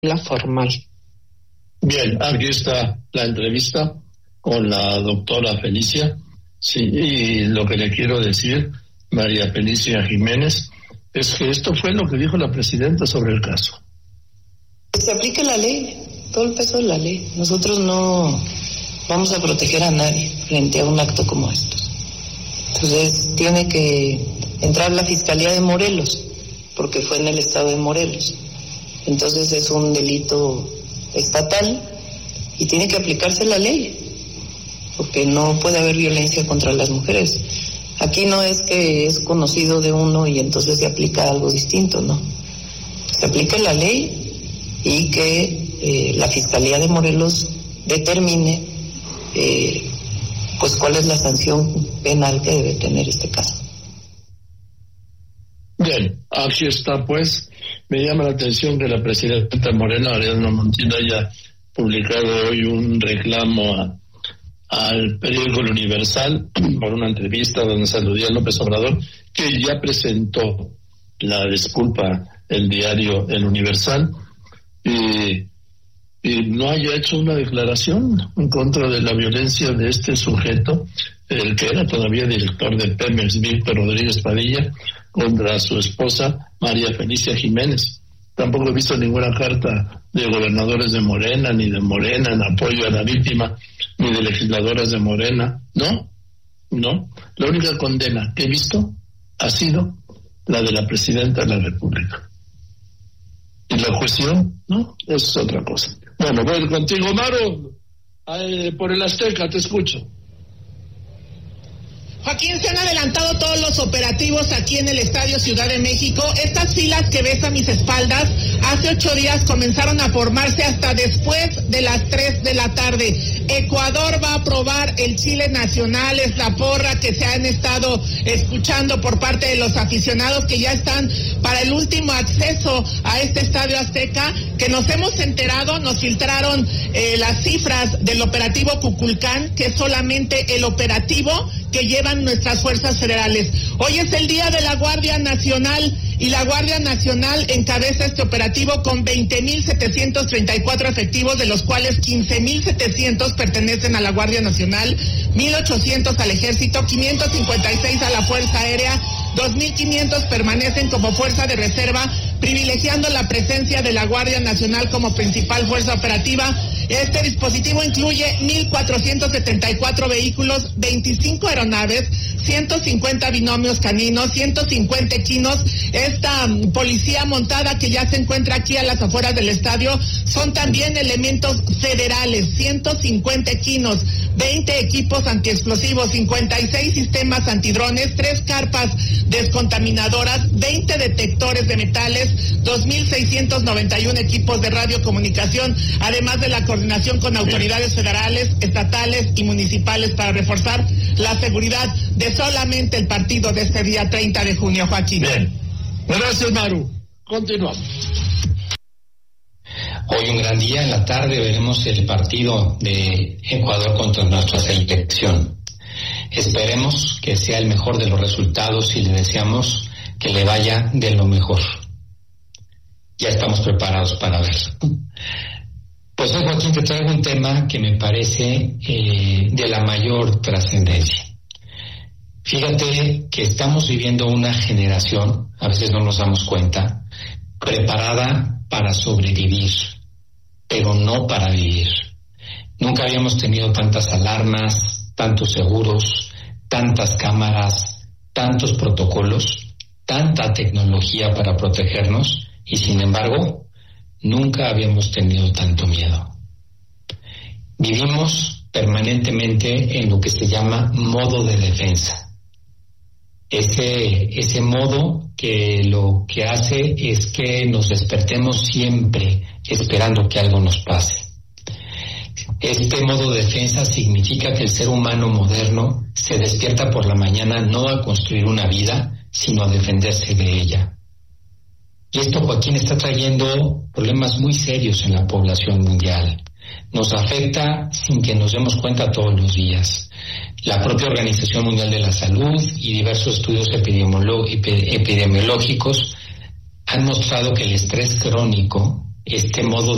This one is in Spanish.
la formal. Bien, aquí está la entrevista con la doctora Felicia. Sí, y lo que le quiero decir, María Felicia Jiménez, es que esto fue lo que dijo la presidenta sobre el caso. Que se aplique la ley, todo el peso de la ley. Nosotros no vamos a proteger a nadie frente a un acto como estos. Entonces tiene que entrar la Fiscalía de Morelos, porque fue en el estado de Morelos. Entonces es un delito estatal y tiene que aplicarse la ley, porque no puede haber violencia contra las mujeres. Aquí no es que es conocido de uno y entonces se aplica algo distinto, no. Se aplica la ley y que la Fiscalía de Morelos determine pues cuál es la sanción penal que debe tener este caso. Bien, aquí está pues. Me llama la atención que la presidenta Morena, Ariadna Montilla, haya publicado hoy un reclamo al periódico El Universal por una entrevista donde saludó a López Obrador, que ya presentó la disculpa el diario El Universal y no haya hecho una declaración en contra de la violencia de este sujeto, el que era todavía director de Pemex, Víctor Rodríguez Padilla, contra su esposa María Felicia Jiménez. Tampoco he visto ninguna carta de gobernadores de Morena, ni de Morena en apoyo a la víctima, ni de legisladoras de Morena. No. La única condena que he visto ha sido la de la presidenta de la República. Y la cuestión, ¿no? Es otra cosa. Bueno, voy contigo, Maru, por el Azteca, te escucho. Joaquín, se han adelantado todos los operativos aquí en el Estadio Ciudad de México. Estas filas que ves a mis espaldas, hace 8 días comenzaron a formarse hasta después de las 3 de la tarde. Ecuador va a aprobar el Chile Nacional, es la porra que se han estado escuchando por parte de los aficionados que ya están para el último acceso a este Estadio Azteca, que nos hemos enterado, nos filtraron las cifras del operativo Cuculcán, que es solamente el operativo que llevan nuestras fuerzas federales. Hoy es el día de la Guardia Nacional y la Guardia Nacional encabeza este operativo con 20,734 efectivos, de los cuales 15,700 pertenecen a la Guardia Nacional, 1,800 al Ejército, 556 a la Fuerza Aérea, 2,500 permanecen como fuerza de reserva, privilegiando la presencia de la Guardia Nacional como principal fuerza operativa. Este dispositivo incluye 1,474 vehículos, 25 aeronaves, 150 binomios caninos, 150 equinos. Esta policía montada que ya se encuentra aquí a las afueras del estadio son también elementos federales, 150 equinos, 20 equipos antiexplosivos, 56 sistemas antidrones, 3 carpas descontaminadoras, 20 detectores de metales, 2,691 equipos de radiocomunicación, además de la coordinación con autoridades federales, estatales y municipales para reforzar la seguridad de solamente el partido de este día 30 de junio, Joaquín. Bien. Gracias, Maru. Continuamos. Hoy un gran día, en la tarde veremos el partido de Ecuador contra nuestra selección. Esperemos que sea el mejor de los resultados y le deseamos que le vaya de lo mejor. Ya estamos preparados para verlo. Pues hoy, Joaquín, te traigo un tema que me parece de la mayor trascendencia. Fíjate que estamos viviendo una generación, a veces no nos damos cuenta, preparada para sobrevivir, pero no para vivir. Nunca habíamos tenido tantas alarmas, tantos seguros, tantas cámaras, tantos protocolos, tanta tecnología para protegernos y sin embargo nunca habíamos tenido tanto miedo. Vivimos permanentemente en lo que se llama modo de defensa. Ese modo que lo que hace es que nos despertemos siempre esperando que algo nos pase. Este modo de defensa significa que el ser humano moderno se despierta por la mañana no a construir una vida, sino a defenderse de ella. Y esto, Joaquín, está trayendo problemas muy serios en la población mundial. Nos afecta sin que nos demos cuenta todos los días. La propia Organización Mundial de la Salud y diversos estudios epidemiológicos han mostrado que el estrés crónico, este modo